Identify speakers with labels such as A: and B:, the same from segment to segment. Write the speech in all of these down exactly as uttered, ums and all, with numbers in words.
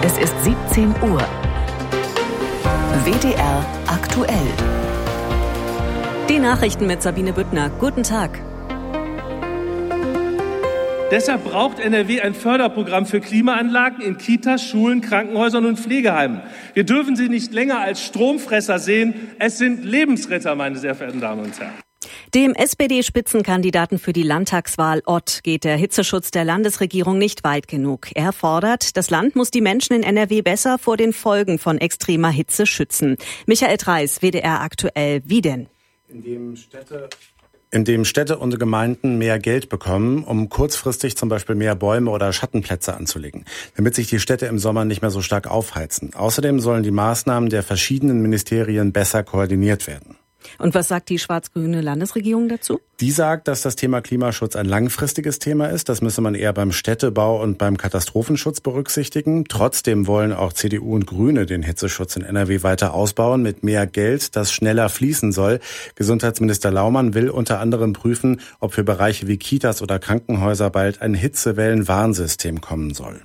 A: Es ist siebzehn Uhr. W D R aktuell.
B: Die Nachrichten mit Sabine Büttner. Guten Tag.
C: Deshalb braucht N R W ein Förderprogramm für Klimaanlagen in Kitas, Schulen, Krankenhäusern und Pflegeheimen. Wir dürfen sie nicht länger als Stromfresser sehen. Es sind Lebensretter, meine sehr verehrten Damen und Herren.
B: Dem S P D-Spitzenkandidaten für die Landtagswahl Ott geht der Hitzeschutz der Landesregierung nicht weit genug. Er fordert, das Land muss die Menschen in N R W besser vor den Folgen von extremer Hitze schützen. Michael Treis, W D R aktuell. Wie denn?
D: Indem Städte indem Städte und Gemeinden mehr Geld bekommen, um kurzfristig zum Beispiel mehr Bäume oder Schattenplätze anzulegen, damit sich die Städte im Sommer nicht mehr so stark aufheizen. Außerdem sollen die Maßnahmen der verschiedenen Ministerien besser koordiniert werden.
B: Und was sagt die schwarz-grüne Landesregierung dazu?
D: Die sagt, dass das Thema Klimaschutz ein langfristiges Thema ist. Das müsse man eher beim Städtebau und beim Katastrophenschutz berücksichtigen. Trotzdem wollen auch C D U und Grüne den Hitzeschutz in N R W weiter ausbauen mit mehr Geld, das schneller fließen soll. Gesundheitsminister Laumann will unter anderem prüfen, ob für Bereiche wie Kitas oder Krankenhäuser bald ein Hitzewellen-Warnsystem kommen soll.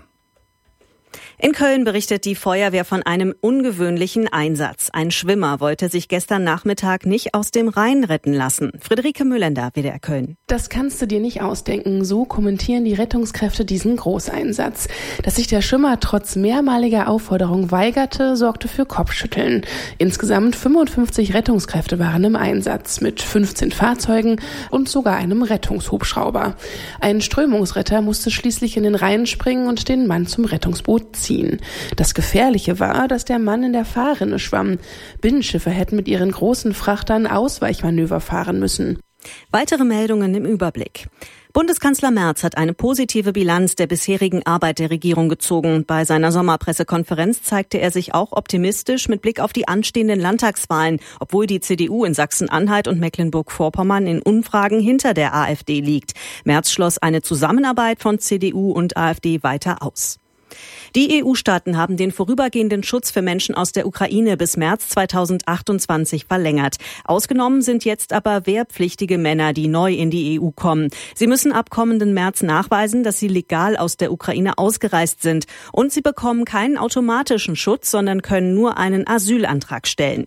B: In Köln berichtet die Feuerwehr von einem ungewöhnlichen Einsatz. Ein Schwimmer wollte sich gestern Nachmittag nicht aus dem Rhein retten lassen. Friederike Mühlender, W D R Köln.
E: Das kannst du dir nicht ausdenken, so kommentieren die Rettungskräfte diesen Großeinsatz. Dass sich der Schwimmer trotz mehrmaliger Aufforderung weigerte, sorgte für Kopfschütteln. Insgesamt fünfundfünfzig Rettungskräfte waren im Einsatz, mit fünfzehn Fahrzeugen und sogar einem Rettungshubschrauber. Ein Strömungsretter musste schließlich in den Rhein springen und den Mann zum Rettungsboot ziehen. Das Gefährliche war, dass der Mann in der Fahrrinne schwamm. Binnenschiffe hätten mit ihren großen Frachtern Ausweichmanöver fahren müssen.
B: Weitere Meldungen im Überblick. Bundeskanzler Merz hat eine positive Bilanz der bisherigen Arbeit der Regierung gezogen. Bei seiner Sommerpressekonferenz zeigte er sich auch optimistisch mit Blick auf die anstehenden Landtagswahlen, obwohl die C D U in Sachsen-Anhalt und Mecklenburg-Vorpommern in Umfragen hinter der AfD liegt. Merz schloss eine Zusammenarbeit von C D U und AfD weiter aus. Die E U-Staaten haben den vorübergehenden Schutz für Menschen aus der Ukraine bis März zweitausendachtundzwanzig verlängert. Ausgenommen sind jetzt aber wehrpflichtige Männer, die neu in die E U kommen. Sie müssen ab kommenden März nachweisen, dass sie legal aus der Ukraine ausgereist sind. Und sie bekommen keinen automatischen Schutz, sondern können nur einen Asylantrag stellen.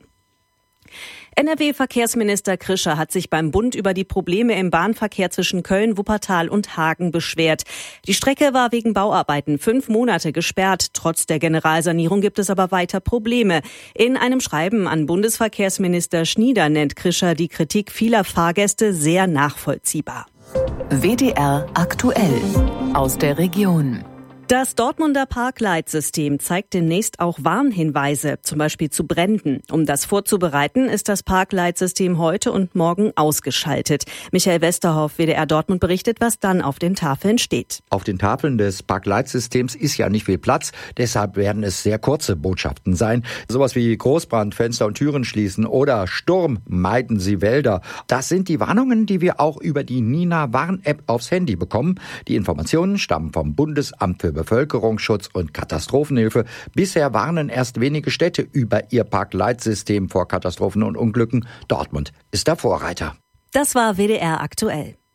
B: N R W-Verkehrsminister Krischer hat sich beim Bund über die Probleme im Bahnverkehr zwischen Köln, Wuppertal und Hagen beschwert. Die Strecke war wegen Bauarbeiten fünf Monate gesperrt. Trotz der Generalsanierung gibt es aber weiter Probleme. In einem Schreiben an Bundesverkehrsminister Schnieder nennt Krischer die Kritik vieler Fahrgäste sehr nachvollziehbar.
A: W D R aktuell aus der Region.
B: Das Dortmunder Parkleitsystem zeigt demnächst auch Warnhinweise, zum Beispiel zu Bränden. Um das vorzubereiten, ist das Parkleitsystem heute und morgen ausgeschaltet. Michael Westerhoff, W D R Dortmund, berichtet, was dann auf den Tafeln steht.
F: Auf den Tafeln des Parkleitsystems ist ja nicht viel Platz, deshalb werden es sehr kurze Botschaften sein. Sowas wie Großbrand, Fenster und Türen schließen oder Sturm, meiden Sie Wälder. Das sind die Warnungen, die wir auch über die Nina Warn-App aufs Handy bekommen. Die Informationen stammen vom Bundesamt für Bevölkerungsschutz und Katastrophenhilfe. Bisher warnen erst wenige Städte über ihr Parkleitsystem vor Katastrophen und Unglücken. Dortmund ist der Vorreiter.
B: Das war W D R aktuell.